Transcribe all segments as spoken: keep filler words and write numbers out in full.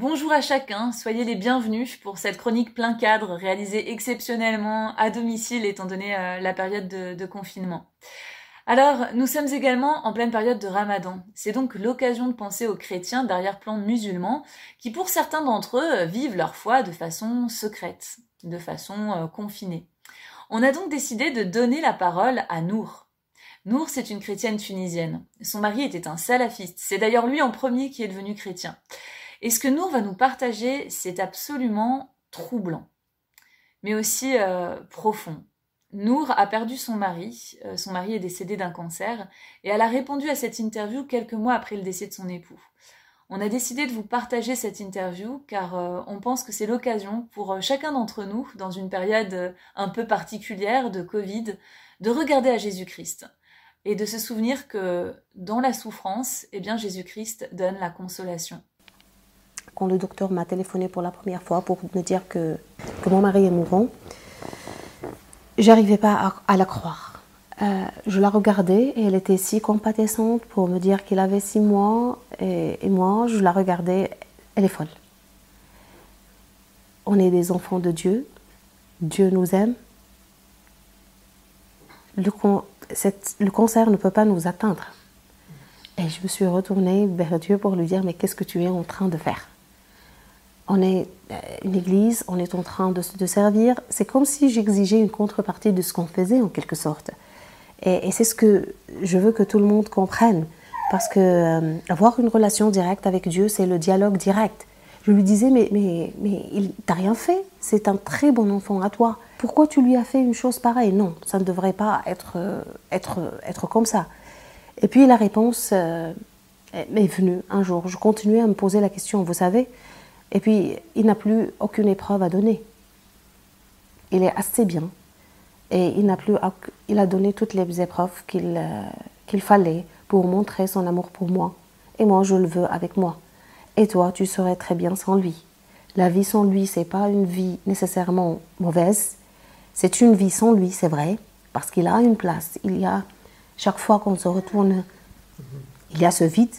Bonjour à chacun, soyez les bienvenus pour cette chronique plein cadre réalisée exceptionnellement à domicile étant donné euh, la période de, de confinement. Alors, nous sommes également en pleine période de Ramadan. C'est donc l'occasion de penser aux chrétiens d'arrière-plan musulmans qui, pour certains d'entre eux, vivent leur foi de façon secrète, de façon euh, confinée. On a donc décidé de donner la parole à Nour. Nour, c'est une chrétienne tunisienne. Son mari était un salafiste. C'est d'ailleurs lui en premier qui est devenu chrétien. Et ce que Nour va nous partager, c'est absolument troublant, mais aussi euh, profond. Nour a perdu son mari, euh, son mari est décédé d'un cancer, et elle a répondu à cette interview quelques mois après le décès de son époux. On a décidé de vous partager cette interview car euh, on pense que c'est l'occasion pour euh, chacun d'entre nous, dans une période euh, un peu particulière de Covid, de regarder à Jésus-Christ et de se souvenir que dans la souffrance, eh bien Jésus-Christ donne la consolation. Quand le docteur m'a téléphoné pour la première fois pour me dire que, que mon mari est mourant, j'arrivais pas à, à la croire. Euh, je la regardais et elle était si compatissante pour me dire qu'il avait six mois et, et moi, je la regardais, elle est folle. On est des enfants de Dieu, Dieu nous aime. Le, con, cette, le cancer ne peut pas nous atteindre. Et je me suis retournée vers Dieu pour lui dire, mais qu'est-ce que tu es en train de faire ? On est une église, on est en train de, de servir. C'est comme si j'exigeais une contrepartie de ce qu'on faisait en quelque sorte. Et, et c'est ce que je veux que tout le monde comprenne. Parce que euh, avoir une relation directe avec Dieu, c'est le dialogue direct. Je lui disais, mais, mais, mais il t'a rien fait. C'est un très bon enfant à toi. Pourquoi tu lui as fait une chose pareille ? Non, ça ne devrait pas être, être, être comme ça. Et puis la réponse euh, est venue un jour. Je continuais à me poser la question, vous savez. Et puis, il n'a plus aucune épreuve à donner. Il est assez bien. Et il, n'a plus, il a donné toutes les épreuves qu'il, euh, qu'il fallait pour montrer son amour pour moi. Et moi, je le veux avec moi. Et toi, tu serais très bien sans lui. La vie sans lui, ce n'est pas une vie nécessairement mauvaise. C'est une vie sans lui, c'est vrai, parce qu'il a une place. Il y a, chaque fois qu'on se retourne, il y a ce vide.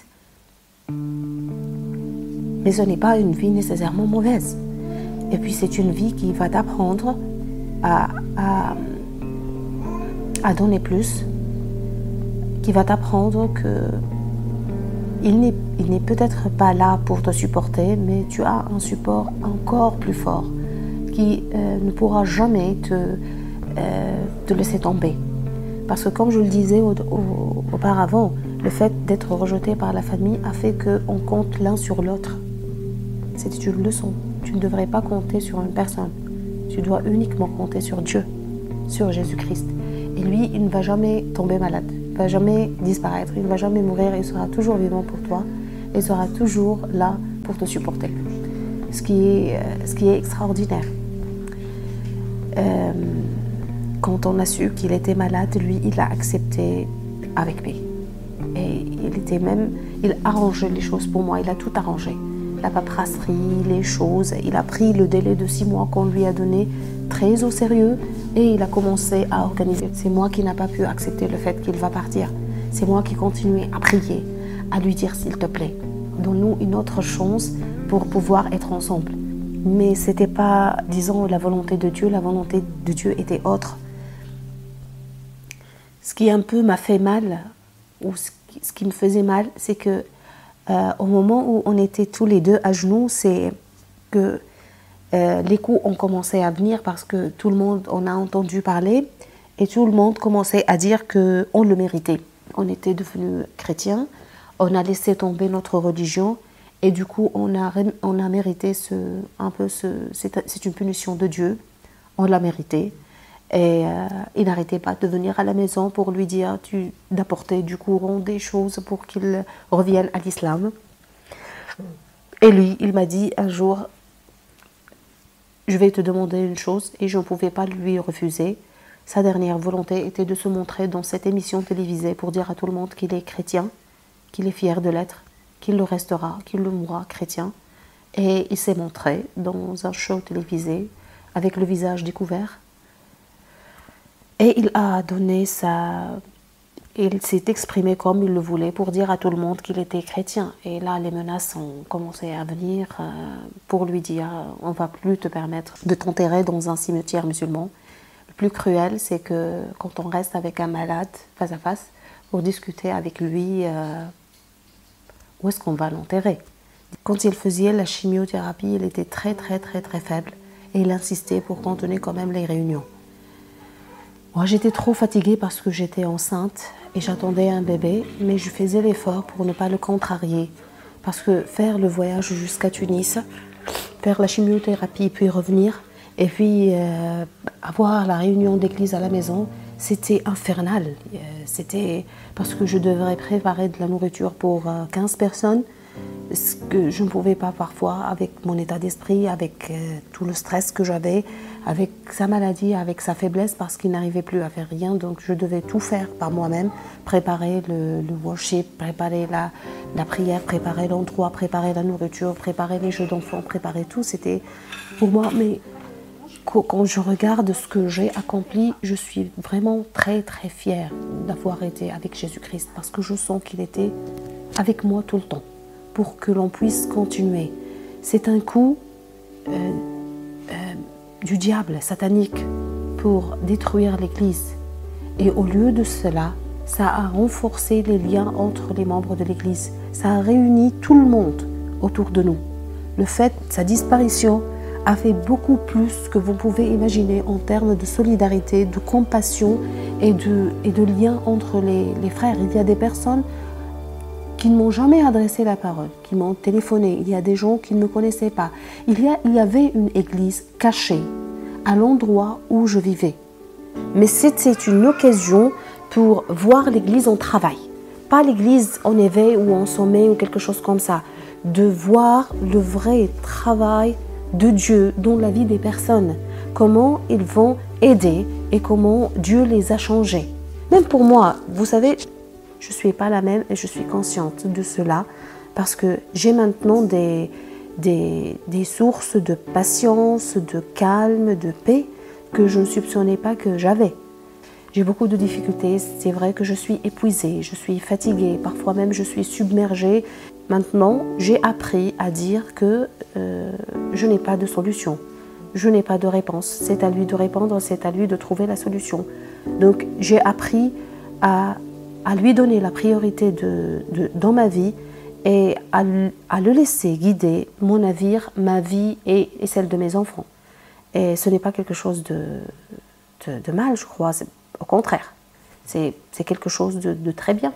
Mais ce n'est pas une vie nécessairement mauvaise. Et puis c'est une vie qui va t'apprendre à, à, à donner plus, qui va t'apprendre qu'il n'est, il n'est peut-être pas là pour te supporter, mais tu as un support encore plus fort qui euh, ne pourra jamais te, euh, te laisser tomber. Parce que comme je le disais au, au, auparavant, le fait d'être rejeté par la famille a fait qu'on compte l'un sur l'autre. C'est une leçon. Tu ne devrais pas compter sur une personne. Tu dois uniquement compter sur Dieu, sur Jésus-Christ. Et lui, il ne va jamais tomber malade. Il ne va jamais disparaître. Il ne va jamais mourir. Il sera toujours vivant pour toi. Il sera toujours là pour te supporter. Ce qui est, ce qui est extraordinaire. Euh, quand on a su qu'il était malade, lui, il l'a accepté avec paix. Et il était même, il arrangeait les choses pour moi. Il a tout arrangé. La paperasserie, les choses. Il a pris le délai de six mois qu'on lui a donné très au sérieux et il a commencé à organiser. C'est moi qui n'ai pas pu accepter le fait qu'il va partir. C'est moi qui continuais à prier, à lui dire s'il te plaît, donne-nous une autre chance pour pouvoir être ensemble. Mais ce n'était pas, disons, la volonté de Dieu. La volonté de Dieu était autre. Ce qui un peu m'a fait mal, ou ce qui, ce qui me faisait mal, c'est que Euh, au moment où on était tous les deux à genoux, c'est que euh, les coups ont commencé à venir parce que tout le monde en a entendu parler et tout le monde commençait à dire qu'on le méritait. On était devenus chrétiens, on a laissé tomber notre religion et du coup on a, on a mérité ce, un peu ce, c'est, c'est une punition de Dieu, on l'a mérité. Et euh, il n'arrêtait pas de venir à la maison pour lui dire tu, d'apporter du courant, des choses pour qu'il revienne à l'islam. Et lui, il m'a dit un jour, je vais te demander une chose et je ne pouvais pas lui refuser. Sa dernière volonté était de se montrer dans cette émission télévisée pour dire à tout le monde qu'il est chrétien, qu'il est fier de l'être, qu'il le restera, qu'il le mourra chrétien. Et il s'est montré dans un show télévisé avec le visage découvert. Et il a donné sa, il s'est exprimé comme il le voulait pour dire à tout le monde qu'il était chrétien. Et là, les menaces ont commencé à venir euh, pour lui dire « on ne va plus te permettre de t'enterrer dans un cimetière musulman ». Le plus cruel, c'est que quand on reste avec un malade face à face, pour discuter avec lui euh, où est-ce qu'on va l'enterrer. Quand il faisait la chimiothérapie, il était très très très très faible et il insistait pour continuer quand même les réunions. Moi, j'étais trop fatiguée parce que j'étais enceinte et j'attendais un bébé, mais je faisais l'effort pour ne pas le contrarier. Parce que faire le voyage jusqu'à Tunis, faire la chimiothérapie, puis revenir, et puis euh, avoir la réunion d'église à la maison, c'était infernal. Euh, c'était parce que je devrais préparer de la nourriture pour euh, quinze personnes, ce que je ne pouvais pas parfois avec mon état d'esprit, avec euh, tout le stress que j'avais, avec sa maladie, avec sa faiblesse, parce qu'il n'arrivait plus à faire rien. Donc je devais tout faire par moi-même, préparer le, le worship, préparer la, la prière, préparer l'endroit, préparer la nourriture, préparer les jeux d'enfants, préparer tout. C'était pour moi, mais quand je regarde ce que j'ai accompli, je suis vraiment très très fière d'avoir été avec Jésus-Christ, parce que je sens qu'il était avec moi tout le temps, pour que l'on puisse continuer. C'est un coup euh, euh, du diable satanique pour détruire l'Église. Et au lieu de cela, ça a renforcé les liens entre les membres de l'Église. Ça a réuni tout le monde autour de nous. Le fait, sa disparition a fait beaucoup plus que vous pouvez imaginer en termes de solidarité, de compassion et de, et de lien entre les, les frères. Il y a des personnes qui ne m'ont jamais adressé la parole, qui m'ont téléphoné. Il y a des gens qui ne me connaissaient pas. Il y, a, il y avait une église cachée à l'endroit où je vivais. Mais c'était une occasion pour voir l'église en travail. Pas l'église en éveil ou en sommeil ou quelque chose comme ça. De voir le vrai travail de Dieu dans la vie des personnes. Comment ils vont aider et comment Dieu les a changés. Même pour moi, vous savez, je ne suis pas la même et je suis consciente de cela parce que j'ai maintenant des, des, des sources de patience, de calme, de paix que je ne soupçonnais pas que j'avais. J'ai beaucoup de difficultés, c'est vrai que je suis épuisée, je suis fatiguée, parfois même je suis submergée. Maintenant, j'ai appris à dire que euh, je n'ai pas de solution, je n'ai pas de réponse. C'est à lui de répondre, c'est à lui de trouver la solution. Donc j'ai appris à, à lui donner la priorité de, de, dans ma vie et à, à le laisser guider mon navire, ma vie et, et celle de mes enfants. Et ce n'est pas quelque chose de, de, de mal, je crois. Au contraire, c'est quelque chose de, de très bien.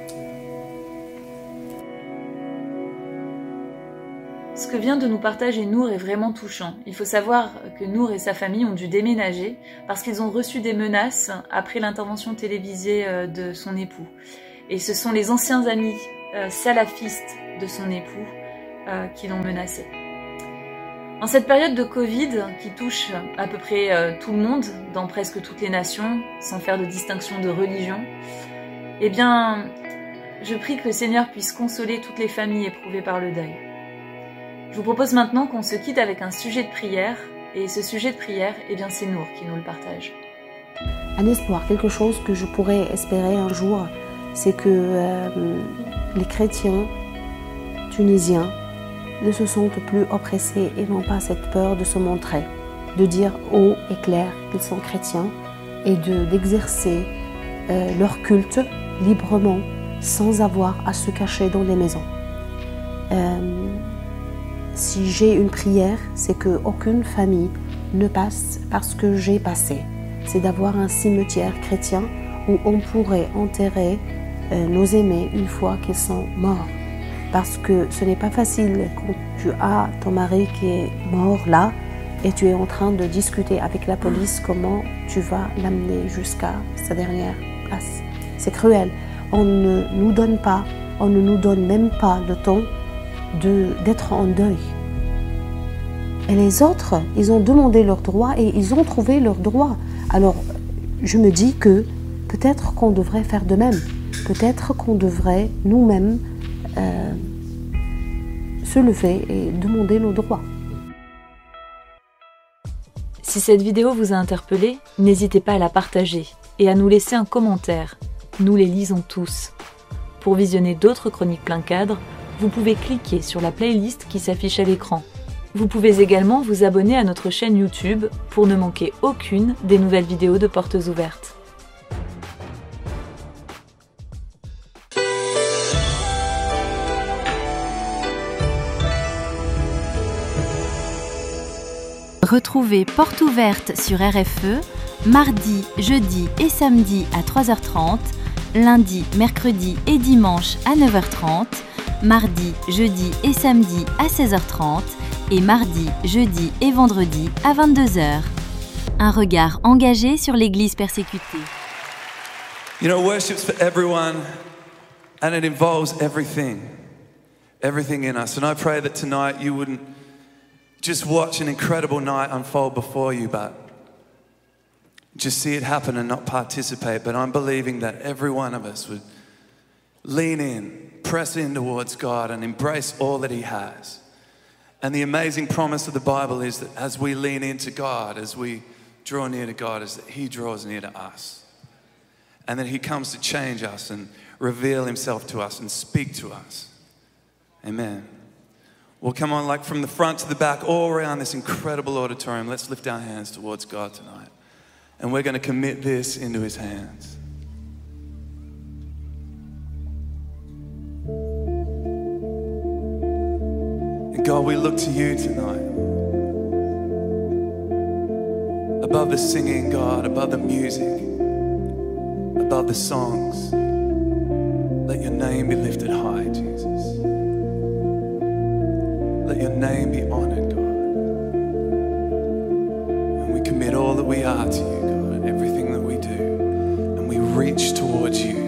Ce que vient de nous partager Nour est vraiment touchant. Il faut savoir que Nour et sa famille ont dû déménager parce qu'ils ont reçu des menaces après l'intervention télévisée de son époux. Et ce sont les anciens amis euh, salafistes de son époux euh, qui l'ont menacé. En cette période de Covid qui touche à peu près euh, tout le monde, dans presque toutes les nations, sans faire de distinction de religion, eh bien, je prie que le Seigneur puisse consoler toutes les familles éprouvées par le deuil. Je vous propose maintenant qu'on se quitte avec un sujet de prière, et ce sujet de prière, eh bien, c'est Nour qui nous le partage. Un espoir, quelque chose que je pourrais espérer un jour, c'est que euh, les chrétiens tunisiens ne se sentent plus oppressés et n'ont pas cette peur de se montrer, de dire haut et clair qu'ils sont chrétiens et d'exercer euh, leur culte librement sans avoir à se cacher dans les maisons. Euh, si j'ai une prière, c'est qu'aucune famille ne passe parce que j'ai passé. C'est d'avoir un cimetière chrétien où on pourrait enterrer euh, nos aimés une fois qu'ils sont morts. Parce que ce n'est pas facile quand tu as ton mari qui est mort là et tu es en train de discuter avec la police comment tu vas l'amener jusqu'à sa dernière place. C'est cruel. On ne nous donne pas, on ne nous donne même pas le temps d'être en deuil. Et les autres, ils ont demandé leurs droits et ils ont trouvé leurs droits. Alors, je me dis que peut-être qu'on devrait faire de même. Peut-être qu'on devrait nous-mêmes euh, se lever et demander nos droits. Si cette vidéo vous a interpellé, n'hésitez pas à la partager et à nous laisser un commentaire. nous les lisons tous. Pour visionner d'autres chroniques plein cadre, vous pouvez cliquer sur la playlist qui s'affiche à l'écran. Vous pouvez également vous abonner à notre chaîne YouTube pour ne manquer aucune des nouvelles vidéos de Portes Ouvertes. Retrouvez Portes Ouvertes sur R F E, mardi, jeudi et samedi à trois heures trente, lundi, mercredi et dimanche à neuf heures trente, mardi, jeudi et samedi à seize heures trente et mardi, jeudi et vendredi à vingt-deux heures. Un regard engagé sur l'Église persécutée. You know, worship's for everyone and it involves everything. Everything in us. And I pray that tonight you wouldn't just watch an incredible night unfold before you, but just see it happen and not participate. But I'm believing that every one of us would lean in, press in towards God and embrace all that He has. And the amazing promise of the Bible is that as we lean into God, as we draw near to God, is that He draws near to us. And that He comes to change us and reveal Himself to us and speak to us. Amen. Well, come on, like from the front to the back, all around this incredible auditorium, let's lift our hands towards God tonight. And we're going to commit this into His hands. And God, we look to You tonight. Above the singing, God, above the music, above the songs, let Your name be lifted high, Jesus. Let Your name be honored, God. And we commit all that we are to You, God, and everything that we do. And we reach towards You.